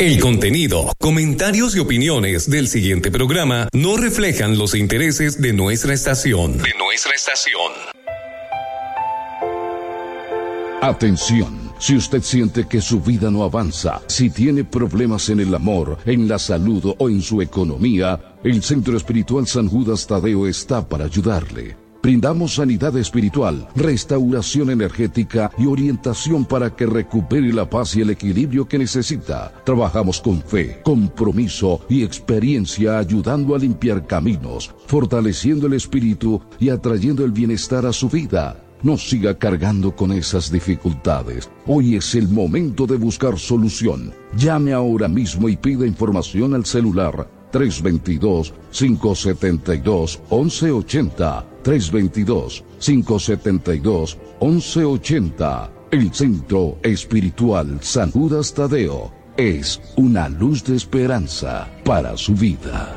El contenido, comentarios y opiniones del siguiente programa no reflejan los intereses de nuestra estación. Atención, si usted siente que su vida no avanza, si tiene problemas en el amor, en la salud o en su economía, el Centro Espiritual San Judas Tadeo está para ayudarle. Brindamos sanidad espiritual, restauración energética y orientación para que recupere la paz y el equilibrio que necesita. Trabajamos con fe, compromiso y experiencia, ayudando a limpiar caminos, fortaleciendo el espíritu y atrayendo el bienestar a su vida. No siga cargando con esas dificultades. Hoy es el momento de buscar solución. Llame ahora mismo y pida información al celular 322-572-1180. 322-572-1180. El Centro Espiritual San Judas Tadeo es una luz de esperanza para su vida.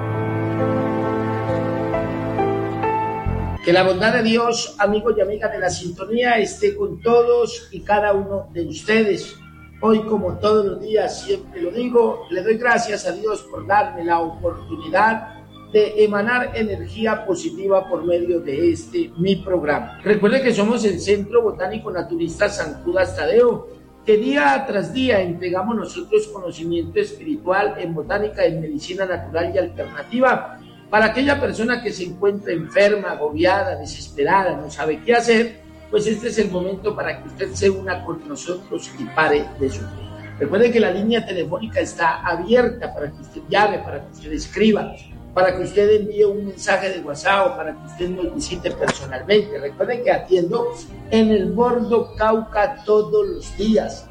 Que la bondad de Dios, amigos y amigas de la sintonía, esté con todos y cada uno de ustedes. Hoy, como todos los días, siempre lo digo, le doy gracias a Dios por darme la oportunidad de emanar energía positiva por medio de mi programa. Recuerde que somos el Centro Botánico Naturista San Judas Tadeo, que día tras día entregamos nosotros conocimiento espiritual en botánica, en medicina natural y alternativa, para aquella persona que se encuentra enferma, agobiada, desesperada, no sabe qué hacer, pues este es el momento para que usted se una con nosotros y pare de sufrir. Recuerde que la línea telefónica está abierta para que usted llame, para que usted escriba, para que usted envíe un mensaje de WhatsApp o para que usted nos visite personalmente. Recuerde que atiendo en el Bordo Cauca todos los días,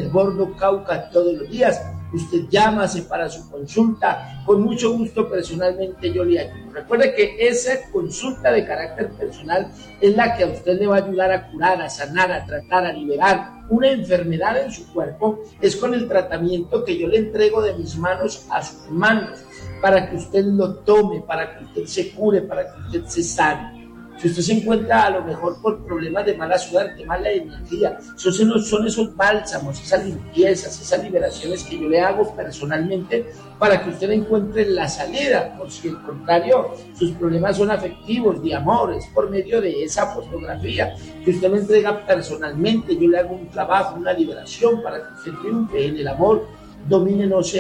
Usted llámase para su consulta, con mucho gusto personalmente yo le ayudo. Recuerde que esa consulta de carácter personal es la que a usted le va a ayudar a curar, a sanar, a tratar, a liberar una enfermedad en su cuerpo. Es con el tratamiento que yo le entrego de mis manos a sus manos, para que usted lo tome, para que usted se cure, para que usted se sane. Si usted se encuentra a lo mejor por problemas de mala suerte, mala energía, son esos bálsamos, esas limpiezas, esas liberaciones que yo le hago personalmente para que usted encuentre la salida. Por si al contrario, sus problemas son afectivos, de amor, es por medio de esa fotografía que usted me entrega personalmente. Yo le hago un trabajo, una liberación para que usted triunfe en el amor, domine, no sea